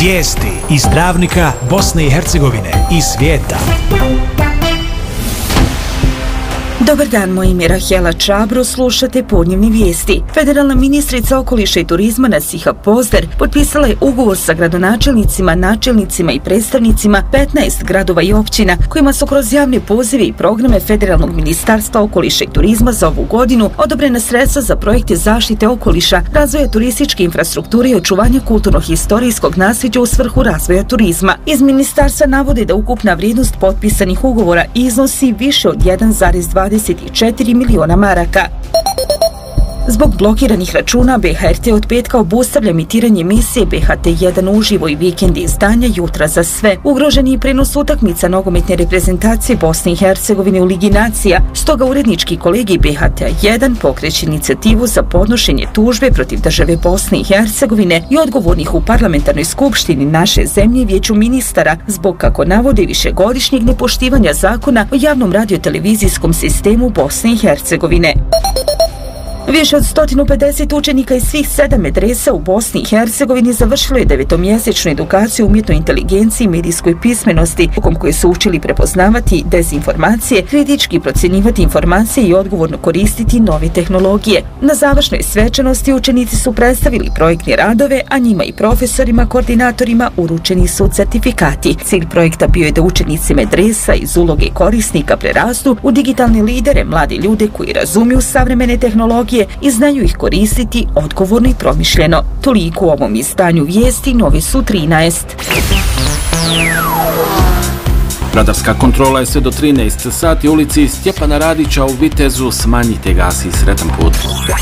Vijesti iz Travnika, Bosne i Hercegovine i svijeta. Dobar dan, moje ime je Rahela Čabro, slušate podnevni vijesti. Federalna ministrica okoliša i turizma Nasiha Pozder potpisala je ugovor sa gradonačelnicima, načelnicima i predstavnicima 15 gradova i općina kojima su kroz javne pozive i programe Federalnog ministarstva okoliša i turizma za ovu godinu odobrena sredstva za projekte zaštite okoliša, razvoja turističke infrastrukture i očuvanja kulturno-historijskog nasljeđa u svrhu razvoja turizma. Iz ministarstva navode da ukupna vrijednost potpisanih ugovora iznosi više od 1,24 miliona maraka. Zbog blokiranih računa, BHRT od petka obustavlja emitiranje emisije BHT1 uživo i vikendi izdanja Jutra za sve. Ugrožen je prenos utakmica nogometne reprezentacije Bosne i Hercegovine u Ligi nacija, stoga urednički kolegij BHT1 pokreće inicijativu za podnošenje tužbe protiv države Bosne i Hercegovine i odgovornih u parlamentarnoj skupštini naše zemlje i vijeću ministara zbog, kako navode, višegodišnjeg nepoštivanja zakona o javnom radiotelevizijskom sistemu Bosne i Hercegovine. Više od 150 učenika iz svih 7 medresa u Bosni i Hercegovini završilo je 9-mjesečnu edukaciju umjetnoj inteligenciji i medijskoj pismenosti, tokom koje su učili prepoznavati dezinformacije, kritički procjenjivati informacije i odgovorno koristiti nove tehnologije. Na završnoj svečanosti učenici su predstavili projektne radove, a njima i profesorima, koordinatorima uručeni su certifikati. Cilj projekta bio je da učenici medresa iz uloge korisnika prerastu u digitalne lidere, mlade ljude koji razumiju savremene tehnologije i znaju ih koristiti odgovorno i promišljeno. Toliko u ovom izdanju vijesti, nove su 13. Radarska kontrola je sve do 13 sati u ulici Stjepana Radića u Vitezu. Smanjite gas i sretan put.